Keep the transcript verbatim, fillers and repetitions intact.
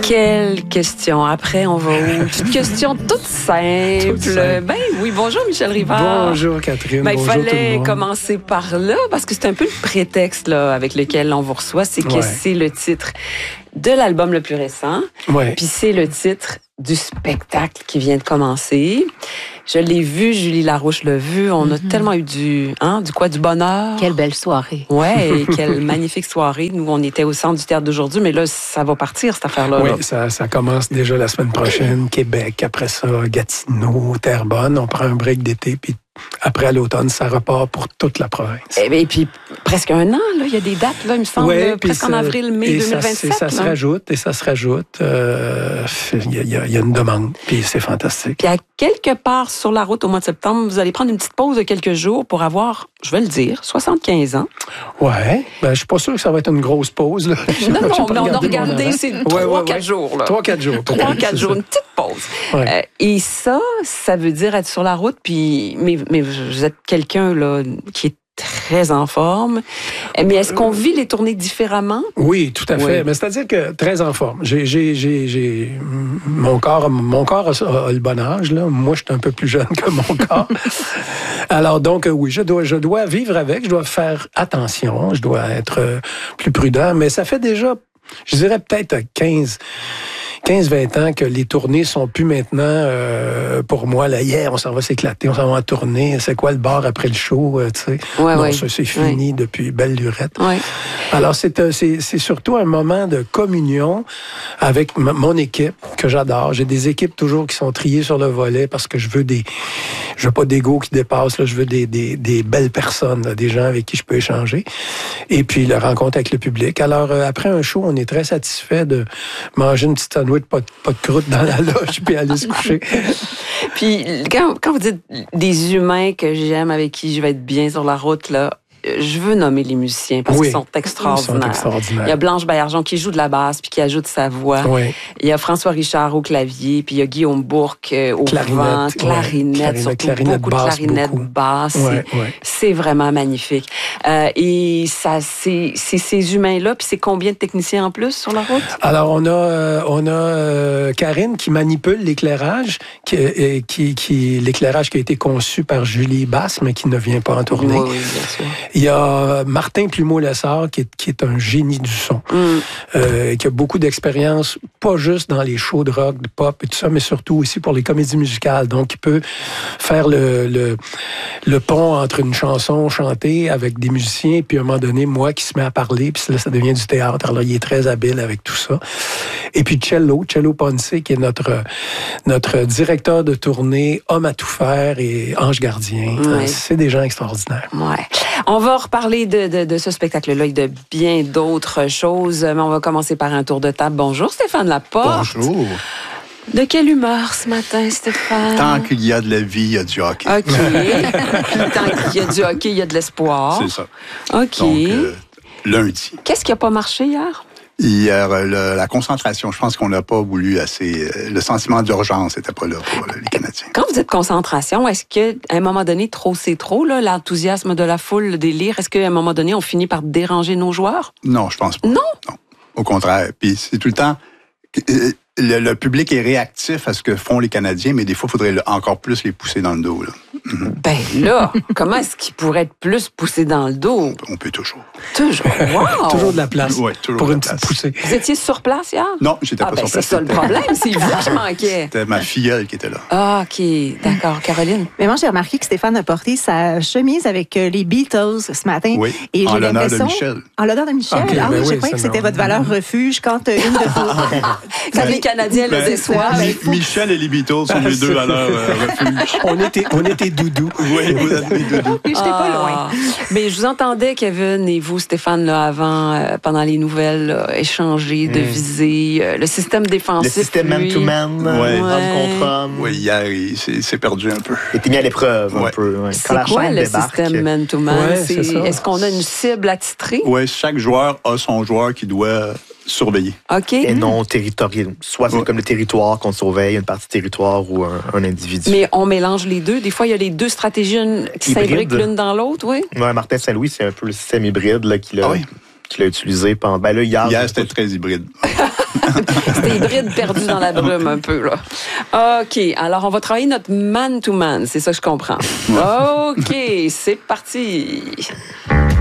Quelle question. Après, on va où? Une question toute simple. Toute simple. Ben oui, bonjour Michel Rivard. Bonjour Catherine, ben, bonjour tout le fallait monde. commencer par là, parce que c'est un peu le prétexte là, avec lequel on vous reçoit, c'est que Ouais. c'est le titre de l'album le plus récent, Ouais. puis c'est le titre du spectacle qui vient de commencer. Je l'ai vu, Julie Larouche l'a vu, on a Mm-hmm. tellement eu du, hein, du quoi, du bonheur. Quelle belle soirée. Ouais, et quelle magnifique soirée. Nous, on était au centre du théâtre d'aujourd'hui, mais là, ça va partir, cette affaire-là. Oui, là. ça, ça commence déjà la semaine prochaine. Québec, après ça, Gatineau, Terrebonne. On prend un break d'été, puis après, à l'automne, ça repart pour toute la province. Et, et puis, presque un an, là, il y a des dates, là, il me semble, Ouais, là, puis presque en ça- avril, mai et deux ça, mille vingt-sept. c'est- ça se là. rajoute, et ça se rajoute. Euh, Il y, a- il y a- il y a une demande, puis c'est fantastique. Puis à quelque part sur la route au mois de septembre, vous allez prendre une petite pause de quelques jours pour avoir, je vais le dire, soixante-quinze ans. Ouais, ben, je suis pas sûr que ça va être une grosse pause. Là. J'ai Non, pas- j'ai non, pas mais on a regardé mon regardé, agenda. c'est Ouais, trois, ouais, quatre ouais. jours. Là. Trois, quatre jours. Trois, peut-être, quatre c'est jours, ça. une petite pause. Ouais. Euh, et ça, ça veut dire être sur la route, puis mais, mais vous êtes quelqu'un là qui est très en forme. Mais est-ce qu'on vit les tournées différemment? Oui, tout à fait. Oui. Mais c'est-à-dire que très en forme. J'ai, j'ai, j'ai, j'ai mon corps, mon corps a, a le bon âge. Là. Moi, je suis un peu plus jeune que mon corps. Alors donc, euh, oui, je dois, je dois vivre avec. Je dois faire attention. Je dois être euh, plus prudent. Mais ça fait déjà, je dirais peut-être quinze vingt ans que les tournées sont plus maintenant euh, pour moi. Là, hier, on s'en va s'éclater, on s'en va en tournée. C'est quoi le bar après le show, euh, tu sais? Ouais, non, ouais. ça, c'est fini depuis belle lurette. Oui. Alors, c'est, euh, c'est, c'est surtout un moment de communion avec m- mon équipe que j'adore. J'ai des équipes toujours qui sont triées sur le volet parce que je veux des, je veux pas d'ego qui dépasse, là. Je veux des, des, des belles personnes, là, des gens avec qui je peux échanger. Et puis, la rencontre avec le public. Alors, euh, après un show, on est très satisfait de manger une petite sandwich, pas de, pas de croûte dans la loge, puis aller se coucher. Puis quand, quand vous dites des humains que j'aime, avec qui je vais être bien sur la route, là, je veux nommer les musiciens parce Oui. qu'ils sont extraordinaires. Ils sont extraordinaires. Il y a Blanche Baillargeon qui joue de la basse puis qui ajoute sa voix. Oui. Il y a François Richard au clavier, puis il y a Guillaume Bourque euh, au Clarinette, vent, ouais. clarinette, Clarinette, surtout clarinette beaucoup basse, de clarinette beaucoup. basse. Ouais, c'est, ouais. c'est vraiment magnifique. Euh, et ça, c'est, c'est ces humains-là, puis c'est combien de techniciens en plus sur la route? Alors, on a, euh, on a euh, Karine qui manipule l'éclairage, qui, euh, qui, qui, l'éclairage qui a été conçu par Julie Basse, mais qui ne vient pas en tournée. Oui, oui, bien sûr. Il y a Martin Plumeau-Lessard, qui est, qui est un génie du son, Mm. euh, qui a beaucoup d'expérience, pas juste dans les shows de rock, de pop et tout ça, mais surtout aussi pour les comédies musicales. Donc, il peut faire le, le, le pont entre une chanson chantée avec des musiciens, puis à un moment donné, moi qui se mets à parler, puis là, ça devient du théâtre. Alors, il est très habile avec tout ça. Et puis, Cello, Cello Ponce, qui est notre, notre directeur de tournée, homme à tout faire et ange gardien. Ouais. C'est des gens extraordinaires. Ouais. On va reparler de, de, de ce spectacle-là et de bien d'autres choses, mais on va commencer par un tour de table. Bonjour Stéphane Laporte. Bonjour. De quelle humeur ce matin, Stéphane? Tant qu'il y a de la vie, il y a du hockey. OK. Puis tant qu'il y a du hockey, il y a de l'espoir. C'est ça. OK. Donc, euh, lundi. Qu'est-ce qui n'a pas marché hier? Hier, euh, le- la concentration, je pense qu'on n'a pas voulu assez... euh, le sentiment d'urgence n'était pas là pour euh, les Canadiens. Quand vous dites concentration, est-ce qu'à un moment donné, trop c'est trop, là, l'enthousiasme de la foule, le délire, est-ce qu'à un moment donné, on finit par déranger nos joueurs? Non, je pense pas. Non? Non. Au contraire. Puis c'est tout le temps... euh, Le, le public est réactif à ce que font les Canadiens, mais des fois, il faudrait le- encore plus les pousser dans le dos. Là. Mhm. Ben là, comment est-ce qu'il pourrait être plus poussé dans le dos? On peut toujours. Toujours. Wow! Toujours de la place Ouais, toujours pour de la une petite place. poussée. Vous étiez sur place hier? Non, j'étais Ah pas ben sur c'est place. ça le problème, c'est vous qui manquait. C'était ma filleule qui était là. Ah, OK, d'accord. Caroline? Mais moi, j'ai remarqué que Stéphane a porté sa chemise avec euh, les Beatles ce matin. Oui, Et en j'ai l'honneur de l'impression- Michel. En l'honneur de Michel. Ok, ah ben oui, oui, je croyais que ça, c'était non. votre valeur refuge quand euh, une de vos... Quand les Canadiens le Ben, déçoivent. Mi- Michel et les Beatles sont les deux à leur euh, refuge. On était, on était doudou. Oui, vous êtes mes doudous. J'étais pas loin. Ah. Mais je vous entendais, Kevin, et vous, Stéphane, là, avant, euh, pendant les nouvelles, là, échanger, deviser, euh, le système Le défensif. système lui. man-to-man, Ouais. homme contre homme, Oui, hier, il s'est s'est perdu un peu. était mis à l'épreuve un Ouais. peu. ouais. Quand C'est la quoi chaîne le débarque, système man-to-man? Ouais, C'est- c'est ça. Est-ce qu'on a une cible attitrée? Oui, chaque joueur a son joueur qui doit surveiller. OK. et non territorial. Soit c'est Ouais. comme le territoire qu'on surveille, une partie territoire ou un, un individu. Mais on mélange les deux. Des fois, il y a les deux stratégies une- qui Hybride. s'imbriquent l'une dans l'autre, oui. Ouais, Martin Saint-Louis, c'est un peu le système hybride là, qui, l'a- Ah oui. qui tu l'as utilisé pendant... Ben là, hier... Hier, c'était très hybride. C'était hybride perdu dans la brume un peu, là. OK. Alors, on va travailler notre man-to-man. C'est ça que je comprends. OK. C'est parti.